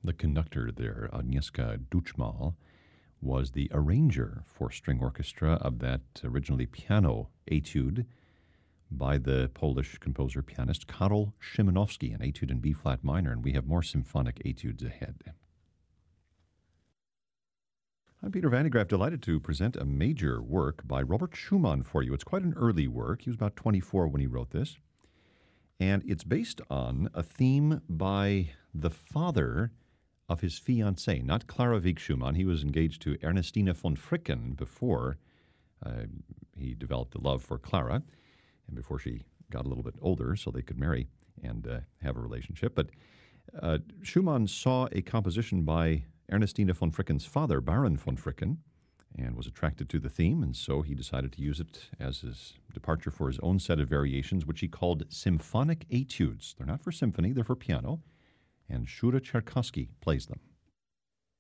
The conductor there, Agnieszka Duchmal, was the arranger for string orchestra of that originally piano etude by the Polish composer pianist Karol Szymanowski, an etude in B-flat minor, and we have more symphonic etudes ahead. I'm Peter Van de Graaff, delighted to present a major work by Robert Schumann for you. It's quite an early work. He was about 24 when he wrote this. And it's based on a theme by the father of his fiancée, not Clara Wieck Schumann. He was engaged to Ernestina von Fricken before he developed a love for Clara and before she got a little bit older so they could marry and have a relationship. But Schumann saw a composition by Ernestina von Fricken's father, Baron von Fricken, and was attracted to the theme, and so he decided to use it as his departure for his own set of variations, which he called symphonic etudes. They're not for symphony, they're for piano, and Shura Cherkassky plays them.